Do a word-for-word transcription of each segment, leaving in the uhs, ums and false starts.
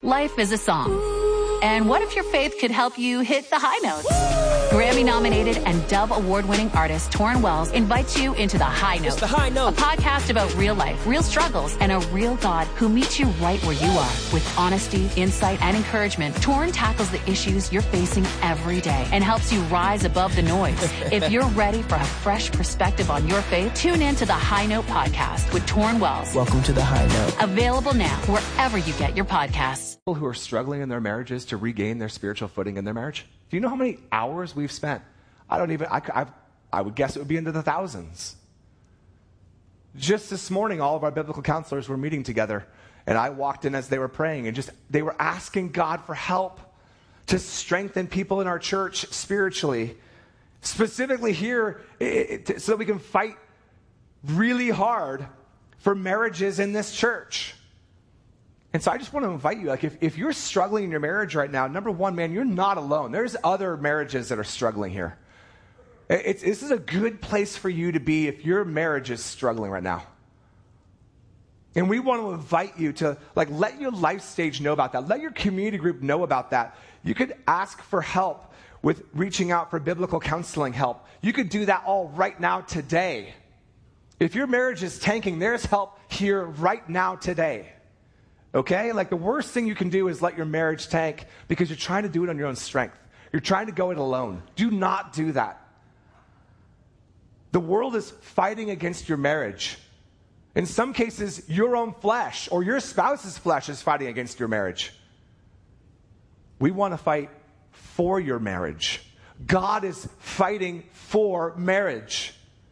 Life is a song. And what if your faith could help you hit the high notes? Grammy-nominated and Dove Award-winning artist Torrin Wells invites you into The High Note. It's The High Note. A podcast about real life, real struggles, and a real God who meets you right where you are. With honesty, insight, and encouragement, Torrin tackles the issues you're facing every day and helps you rise above the noise. If you're ready for a fresh perspective on your faith, tune in to The High Note podcast with Torrin Wells. Welcome to The High Note. Available now wherever you get your podcasts. People who are struggling in their marriages to regain their spiritual footing in their marriage. Do you know how many hours we've spent? I don't even, I, I, I would guess it would be into the thousands. Just this morning, all of our biblical counselors were meeting together, and I walked in as they were praying, and just they were asking God for help to strengthen people in our church spiritually, specifically here, it, it, so that we can fight really hard for marriages in this church. And so I just want to invite you, like if, if you're struggling in your marriage right now, number one, man, you're not alone. There's other marriages that are struggling here. It's, this is a good place for you to be if your marriage is struggling right now. And we want to invite you to like let your life stage know about that. Let your community group know about that. You could ask for help with reaching out for biblical counseling help. You could do that all right now today. If your marriage is tanking, there's help here right now today. Okay? Like the worst thing you can do is let your marriage tank because you're trying to do it on your own strength. You're trying to go it alone. Do not do that. The world is fighting against your marriage. In some cases, your own flesh or your spouse's flesh is fighting against your marriage. We want to fight for your marriage. God is fighting for marriage.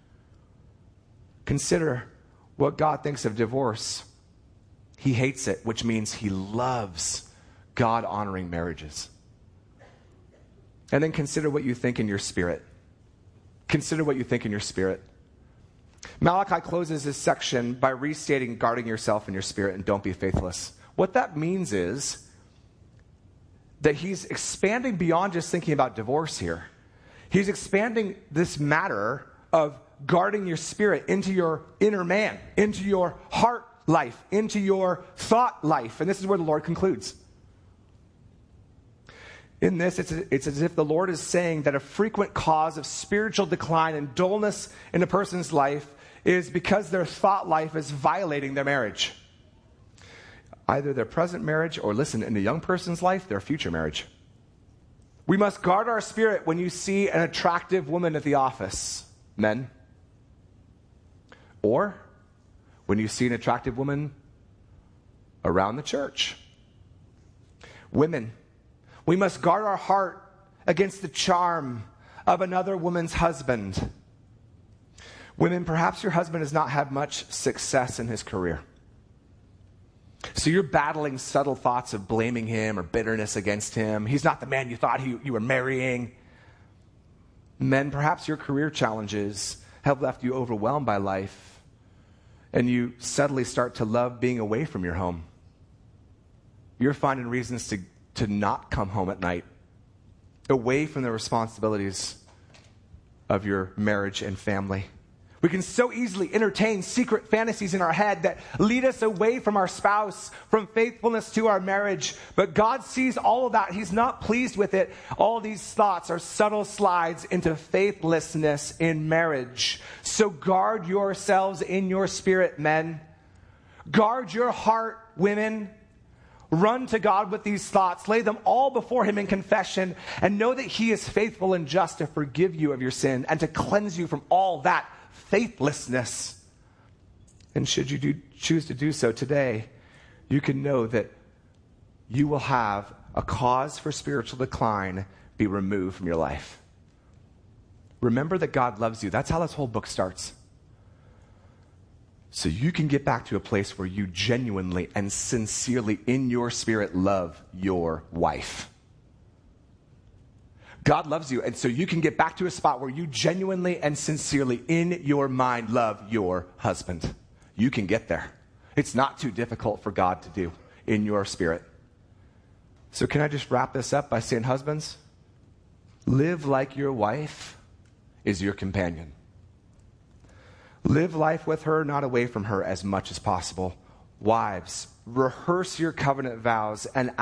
Consider what God thinks of divorce. He hates it, which means he loves God-honoring marriages. And then consider what you think in your spirit. Consider what you think in your spirit. Malachi closes this section by restating guarding yourself in your spirit and don't be faithless. What that means is that he's expanding beyond just thinking about divorce here. He's expanding this matter of guarding your spirit into your inner man, into your heart life, into your thought life. And this is where the Lord concludes. In this, it's, it's as if the Lord is saying that a frequent cause of spiritual decline and dullness in a person's life is because their thought life is violating their marriage. Either their present marriage or, listen, in a young person's life, their future marriage. We must guard our spirit when you see an attractive woman at the office, men. Or when you see an attractive woman around the church. Women, we must guard our heart against the charm of another woman's husband. Women, perhaps your husband has not had much success in his career. So you're battling subtle thoughts of blaming him or bitterness against him. He's not the man you thought he, you were marrying. Men, perhaps your career challenges have left you overwhelmed by life. And you suddenly start to love being away from your home. You're finding reasons to, to not come home at night, away from the responsibilities of your marriage and family. We can so easily entertain secret fantasies in our head that lead us away from our spouse, from faithfulness to our marriage. But God sees all of that. He's not pleased with it. All these thoughts are subtle slides into faithlessness in marriage. So guard yourselves in your spirit, men. Guard your heart, women. Run to God with these thoughts. Lay them all before him in confession and know that he is faithful and just to forgive you of your sin and to cleanse you from all that faithlessness. And should you do, choose to do so today, you can know that you will have a cause for spiritual decline be removed from your life. Remember that God loves you. That's how this whole book starts. So you can get back to a place where you genuinely and sincerely in your spirit love your wife. God loves you, and so you can get back to a spot where you genuinely and sincerely in your mind love your husband. You can get there. It's not too difficult for God to do in your spirit. So can I just wrap this up by saying, husbands, live like your wife is your companion. Live life with her, not away from her as much as possible. Wives, rehearse your covenant vows and